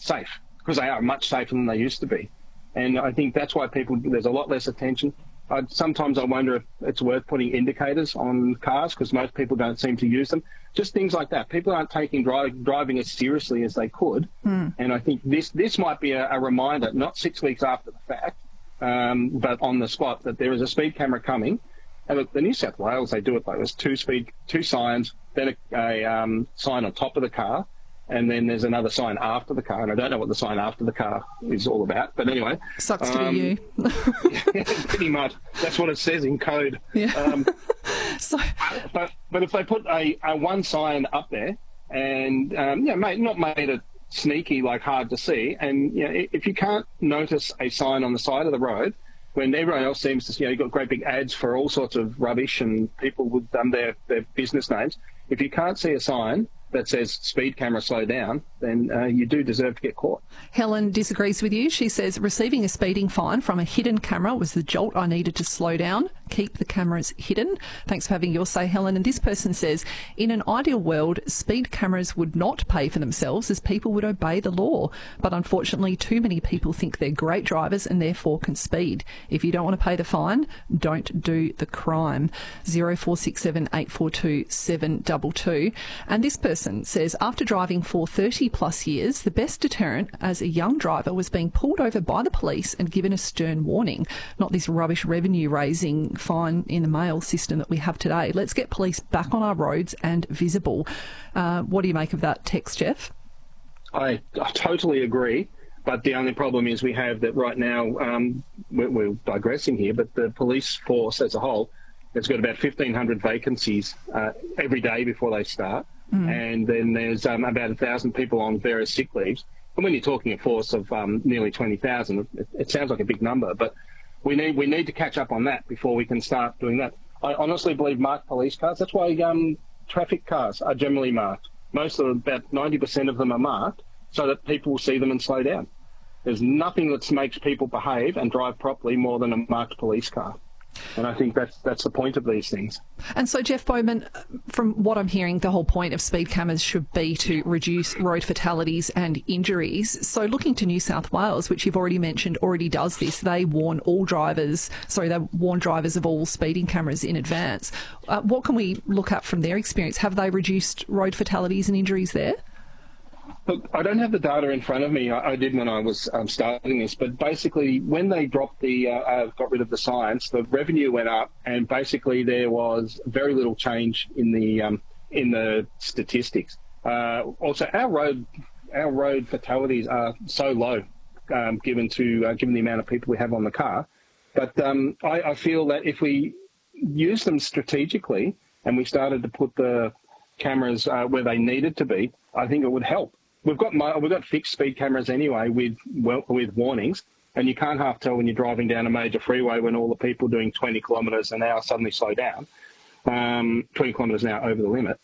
safe, because they are much safer than they used to be. And I think that's why there's a lot less attention. Sometimes I wonder if it's worth putting indicators on cars, because most people don't seem to use them. Just things like that. People aren't taking driving as seriously as they could. And I think this might be a reminder, not 6 weeks after the fact, but on the spot, that there is a speed camera coming. And look, the New South Wales, they do it like this: two signs, then a sign on top of the car, and then there's another sign after the car. And I don't know what the sign after the car is all about, but anyway. Sucks to be you. Yeah, pretty much. That's what it says in code. Yeah. But if they put a one sign up there and, not made it sneaky, like hard to see, and if you can't notice a sign on the side of the road, when everyone else seems to, you've got great big ads for all sorts of rubbish and people with their business names. If you can't see a sign that says speed camera, slow down, then you do deserve to get caught. Helen disagrees with you. She says receiving a speeding fine from a hidden camera was the jolt I needed to slow down. Keep the cameras hidden. Thanks for having your say, Helen. And this person says, in an ideal world, speed cameras would not pay for themselves as people would obey the law. But unfortunately, too many people think they're great drivers and therefore can speed. If you don't want to pay the fine, don't do the crime. 0467 842 722. And this person says, after driving for 30 plus years, the best deterrent as a young driver was being pulled over by the police and given a stern warning, not this rubbish revenue raising fine in the mail system that we have today. Let's get police back on our roads and visible. What do you make of that text, Jeff? I totally agree. But the only problem is we have that right now, we're digressing here, but the police force as a whole has got about 1,500 vacancies every day before they start. And then there's about 1,000 people on various sick leaves. And when you're talking a force of nearly 20,000, it sounds like a big number, but we need to catch up on that before we can start doing that. I honestly believe marked police cars. That's why traffic cars are generally marked. About 90% of them are marked so that people will see them and slow down. There's nothing that makes people behave and drive properly more than a marked police car. And I think that's the point of these things. And so, Jeff Bowman, from what I'm hearing, the whole point of speed cameras should be to reduce road fatalities and injuries. So looking to New South Wales, which you've already mentioned, already does this. They warn drivers of all speeding cameras in advance. What can we look at from their experience? Have they reduced road fatalities and injuries there? Look, I don't have the data in front of me. I did when I was starting this, but basically when they dropped got rid of the signs, the revenue went up, and basically there was very little change in the statistics. Also, our road fatalities are so low, given the amount of people we have on the car. But I feel that if we use them strategically and we started to put the cameras where they needed to be, I think it would help. We've got fixed speed cameras anyway with warnings, and you can't half tell when you're driving down a major freeway when all the people doing 20 kilometres an hour suddenly slow down, 20 kilometres an hour over the limit.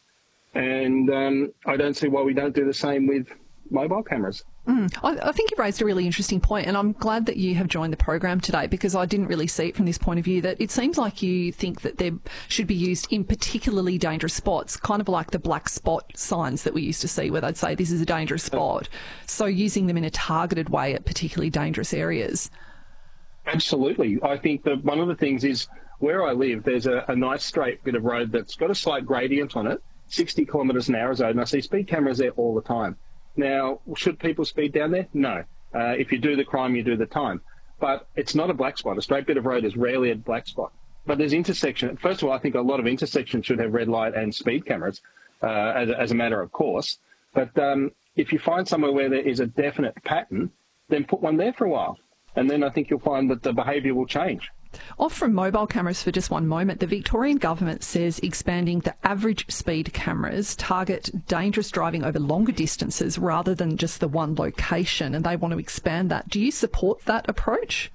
And I don't see why we don't do the same with mobile cameras. I think you've raised a really interesting point, and I'm glad that you have joined the program today, because I didn't really see it from this point of view, that it seems like you think that they should be used in particularly dangerous spots, kind of like the black spot signs that we used to see where they'd say this is a dangerous spot. So using them in a targeted way at particularly dangerous areas. Absolutely. I think that one of the things is where I live, there's a nice straight bit of road that's got a slight gradient on it, 60 kilometres an hour zone, and I see speed cameras there all the time. Now, should people speed down there? No. If you do the crime, you do the time. But it's not a black spot. A straight bit of road is rarely a black spot. But there's intersection. First of all, I think a lot of intersections should have red light and speed cameras as a matter of course. But if you find somewhere where there is a definite pattern, then put one there for a while. And then I think you'll find that the behaviour will change. Off from mobile cameras for just one moment, the Victorian government says expanding the average speed cameras target dangerous driving over longer distances rather than just the one location, and they want to expand that. Do you support that approach?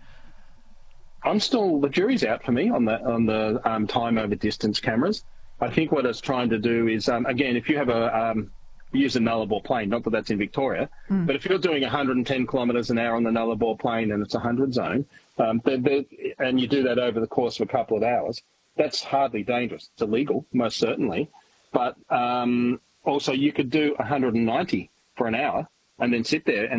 The jury's out for me on the time over distance cameras. I think what it's trying to do is, again, if you have use a Nullarbor plane, not that that's in Victoria, but if you're doing 110 kilometres an hour on the Nullarbor plane and it's a 100 zone, and you do that over the course of a couple of hours, that's hardly dangerous. It's illegal, most certainly. But also you could do 190 for an hour and then sit there and